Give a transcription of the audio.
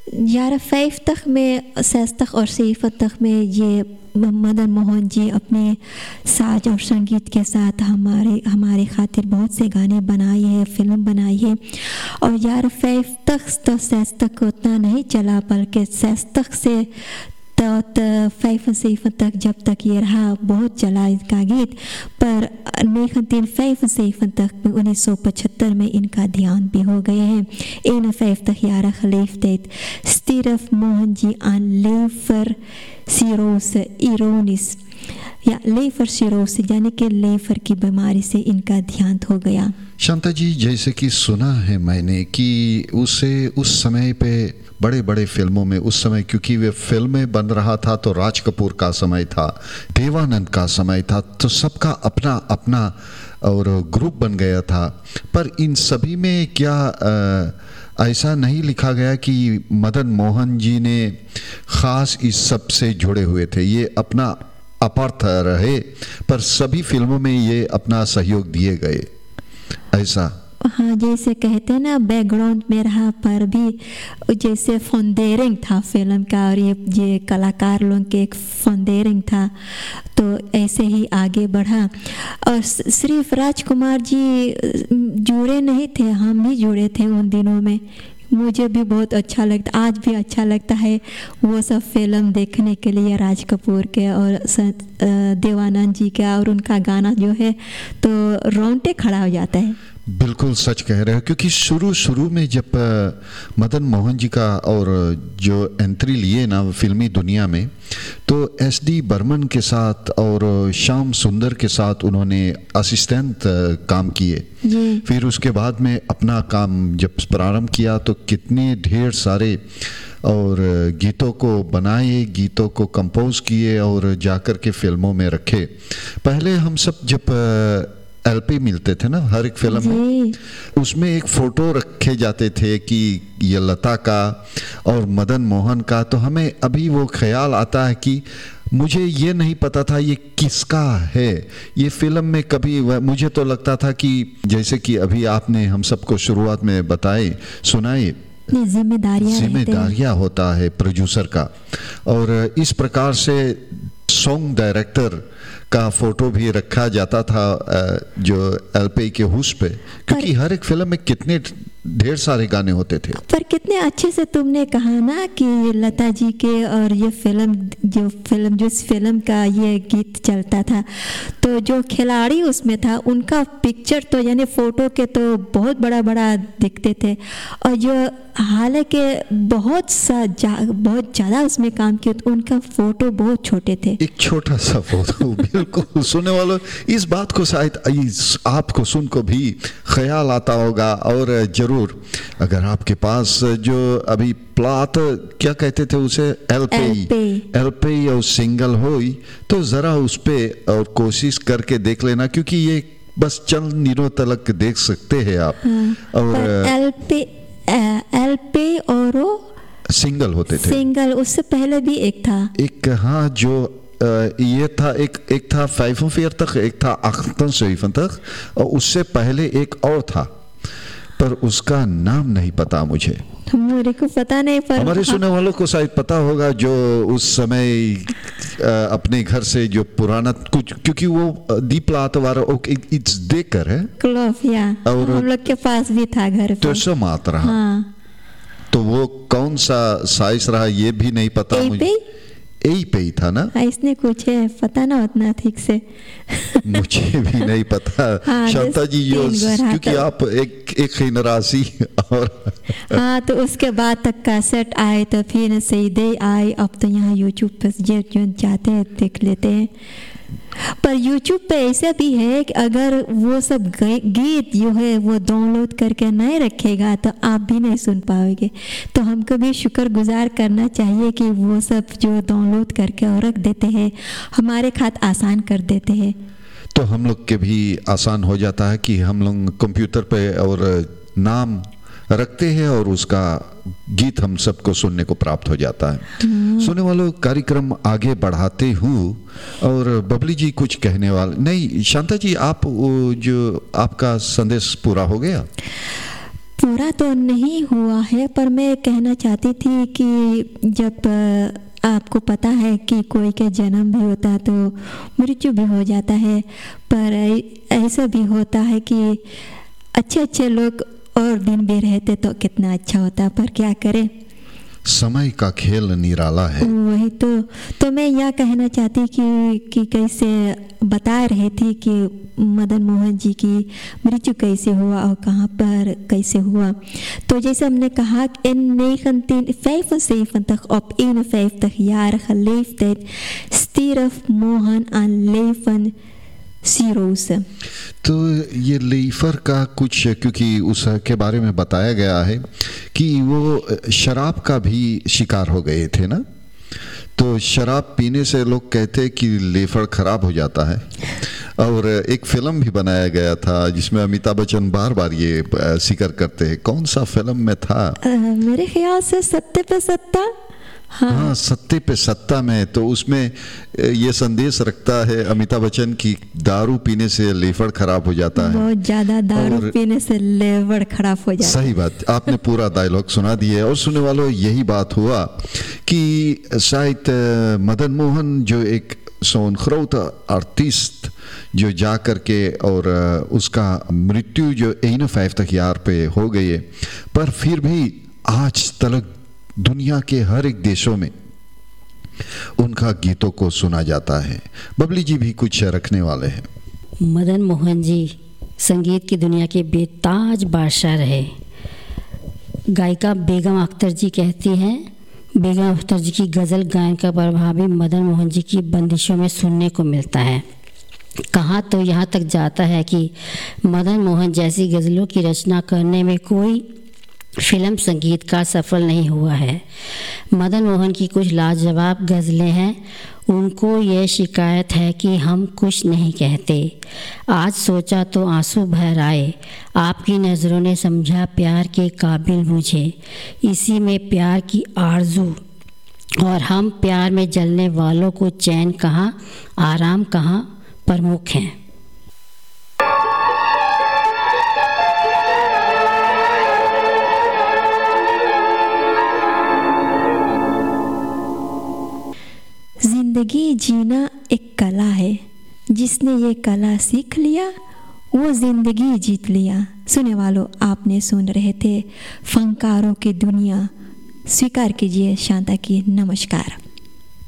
यार 5 तक में, 6 तक और 7 तक में ये मदन मोहन जी अपने साज और संगीत के साथ हमारे खातिर बहुत से गाने बनाए हैं, फिल्म बनाई है। और यार 5 तक तो 6 तक उतना नहीं चला, बल्कि 6 तक से तो 5 से 7 तक जब तक ये रहा बहुत चला इसका गीत। पर 1905 से 7 तक में 1975 में इनका ध्यान भी हो गए हैं। 51 तक यार खलीफ थे स्टीरफ मोहन जी आन लेफर सीरोस इरोनिस या लेफर सीरोस यानी कि लेफर की बीमारी से इनका ध्यान हो गया। शांता जी, जैसे कि सुना है मैंने कि उसे उस समय पे बड़े बड़े फिल्मों में, उस समय क्योंकि वे फिल्में बन रहा था तो राज कपूर का समय था, देवानंद का समय था, तो सबका अपना अपना और ग्रुप बन गया था। पर इन सभी में क्या ऐसा नहीं लिखा गया कि मदन मोहन जी ने ख़ास इस सब से जुड़े हुए थे, ये अपना अपार्थ रहे, पर सभी फिल्मों में ये अपना सहयोग दिए गए, ऐसा? हाँ, जैसे कहते हैं ना बैकग्राउंड में रहा, पर भी जैसे फंडेरिंग था फिल्म का और ये कलाकार लोग के एक फंडेरिंग था, तो ऐसे ही आगे बढ़ा। और सिर्फ राजकुमार जी जुड़े नहीं थे, हम भी जुड़े थे उन दिनों में। मुझे भी बहुत अच्छा लगता, आज भी अच्छा लगता है वो सब फिल्म देखने के लिए, राज कपूर के और देवानंद जी का, और उनका गाना जो है तो रोंगटे खड़ा हो जाता है। बिल्कुल सच कह रहे हो, क्योंकि शुरू में जब मदन मोहन जी का और जो एंट्री लिए ना फिल्मी दुनिया में, तो एस.डी. बर्मन के साथ और श्याम सुंदर के साथ उन्होंने असिस्टेंट काम किए। फिर उसके बाद में अपना काम जब प्रारंभ किया तो कितने ढेर सारे और गीतों को बनाए, गीतों को कंपोज किए और जाकर के फिल्मों में रखे। पहले हम सब जब एलपी मिलते थे ना हर एक फिल्म में, उसमें एक फोटो रखे जाते थे कि ये लता का और मदन मोहन का, तो हमें अभी वो ख्याल आता है कि मुझे ये नहीं पता था ये किसका है ये फिल्म में। कभी मुझे तो लगता था कि जैसे कि अभी आपने हम सबको शुरुआत में बताए सुनाए, जिम्मेदारियां होता है प्रोड्यूसर का, और इस प्रकार से सॉन्ग डायरेक्टर का फोटो भी रखा जाता था जो एलपी के हुस पे, क्योंकि हर एक फिल्म में कितने ढेर सारे गाने होते थे। पर कितने अच्छे से तुमने कहा ना कि लता जी के और ये जिस फिल्म का ये गीत चलता था, तो जो खिलाड़ी उसमें था उनका पिक्चर तो यानी फोटो के तो बहुत बड़ा बड़ा दिखते थे, और जो हालांकि बहुत ज़्यादा उसमें काम किया तो उनका फोटो बहुत छोटे थे, एक छोटा सा फोटो। बिल्कुल, सुनने वालों इस बात को शायद आपको सुन को भी ख्याल आता होगा, और जरूर अगर आपके पास जो अभी प्लाट क्या कहते थे उसे, एलपी और सिंगल हो तो जरा उस पे और कोशिश करके देख लेना, क्योंकि ये बस चंद दिनों तक देख सकते हैं आप। और एलपी और सिंगल होते थे, सिंगल उससे पहले भी एक था, एक हाँ जो ये था एक था 45 तक, एक था 78 तक, और उससे पहले एक और था, पर उसका नाम नहीं पता मुझे, मेरे को पता नहीं, पर हमारे सुनने वालों को शायद पता होगा जो उस समय अपने घर से जो पुराना कुछ, क्योंकि वो दीपलात वाला इट्स देकर है क्लोफ, या और हम लोग के पास भी था घर पे, तो समात रहा। हाँ। तो वो कौन सा साइज रहा ये भी नहीं पता मुझे, यही पे ही था ना, इसने कुछ है पता ना उतना ठीक से मुझे भी नहीं पता। हाँ, शांता जी क्योंकि आप एक ही नरासी और हाँ, तो उसके बाद तक कैसेट आए, तो फिर सीधे आए, अब तो यहाँ यूट्यूब पे जो चाहते हैं देख लेते हैं। पर YouTube पे ऐसा भी है कि अगर वो सब गीत जो है वो डाउनलोड करके नहीं रखेगा तो आप भी नहीं सुन पाओगे, तो हमको भी शुक्रगुजार करना चाहिए कि वो सब जो डाउनलोड करके और रख देते हैं, हमारे खात आसान कर देते हैं, तो हम लोग के भी आसान हो जाता है कि हम लोग कंप्यूटर पे और नाम रखते हैं और उसका गीत हम सबको सुनने को प्राप्त हो जाता है। सुनने वालों, कार्यक्रम आगे बढ़ाते हूँ, और बबली जी कुछ कहने वाले नहीं, शांता जी आप जो आपका संदेश पूरा हो गया? पूरा तो नहीं हुआ है, पर मैं कहना चाहती थी कि जब आपको पता है कि कोई का जन्म भी होता है तो मृत्यु भी हो जाता है, पर ऐसा भी होता है कि अच्छे अच्छे लोग और दिन भी रहते तो कितना अच्छा होता, पर क्या करें, समय का खेल निराला है। वही तो मैं यह कहना चाहती कि कैसे बता रही थी कि मदन मोहन जी की मृत्यु कैसे हुआ और कहाँ पर कैसे हुआ। तो जैसे हमने कहा in 1975 op 51 jaar leeftijd stierf Mohan aan levercirrose। तो ये लीफर का कुछ, क्योंकि उसके बारे में बताया गया है कि वो शराब का भी शिकार हो गए थे ना, तो शराब पीने से लोग कहते हैं कि लीफर खराब हो जाता है। और एक फिल्म भी बनाया गया था जिसमें अमिताभ बच्चन बार बार ये जिक्र करते हैं। कौन सा फिल्म में था? मेरे ख्याल से सत्ते पे सत्ता। हाँ, सत्ते पे सत्ता में। तो उसमें ये संदेश रखता है अमिताभ बच्चन की दारू पीने से लीवर खराब हो जाता है, बहुत ज़्यादा दारू पीने से लीवर खराब हो जाता है। सही बात, आपने पूरा डायलॉग सुना दिया। और सुनने वालों, यही बात हुआ कि शायद मदन मोहन जो एक zo'n grote आर्टिस्ट जो जा करके और उसका मृत्यु जो 51 यार पे हो गई है, पर फिर भी आज तक दुनिया के हर एक देशों में उनका गीतों को सुना जाता है। बबली जी भी कुछ रखने वाले हैं। मदन मोहन जी संगीत की दुनिया के बेताज बादशाह रहे। गायिका बेगम अख्तर जी कहती हैं, बेगम अख्तर जी की गज़ल गायन का प्रभाव भी मदन मोहन जी की बंदिशों में सुनने को मिलता है। कहा तो यहाँ तक जाता है कि मदन मोहन जैसी गज़लों की रचना करने में कोई फिल्म संगीतकार सफल नहीं हुआ है। मदन मोहन की कुछ लाजवाब गज़लें हैं। उनको ये शिकायत है कि हम कुछ नहीं कहते। आज सोचा तो आंसू भर आए, आपकी नज़रों ने समझा प्यार के काबिल मुझे, इसी में प्यार की आरज़ू, और हम प्यार में जलने वालों को चैन कहाँ आराम कहाँ प्रमुख हैं। जिंदगी जीना एक कला है, जिसने ये कला सीख लिया वो जिंदगी जीत लिया। सुने वालों, आपने सुन रहे थे फनकारों की दुनिया। स्वीकार कीजिए शांता की नमस्कार।